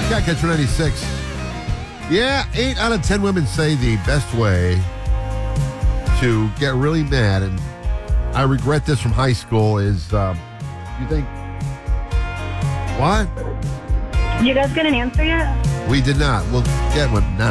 Catch 96. Yeah, 8 out of 10 women say the best way to get really mad, and I regret this from high school, is you think, what? You guys get an answer yet? We did not. We'll get one now.